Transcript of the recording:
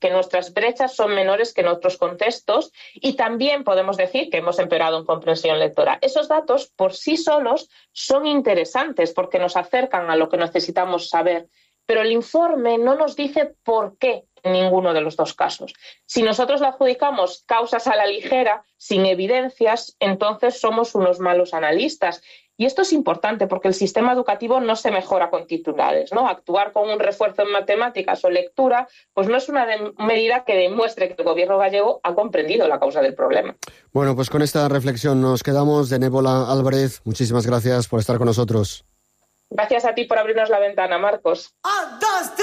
que nuestras brechas son menores que en otros contextos y también podemos decir que hemos empeorado en comprensión lectora. Esos datos por sí solos son interesantes porque nos acercan a lo que necesitamos saber, pero el informe no nos dice por qué en ninguno de los dos casos. Si nosotros le adjudicamos causas a la ligera, sin evidencias, entonces somos unos malos analistas. Y esto es importante porque el sistema educativo no se mejora con titulares, ¿no? Actuar con un refuerzo en matemáticas o lectura pues no es una medida que demuestre que el gobierno gallego ha comprendido la causa del problema. Bueno, pues con esta reflexión nos quedamos. Denébola Álvarez, muchísimas gracias por estar con nosotros. Gracias a ti por abrirnos la ventana, Marcos.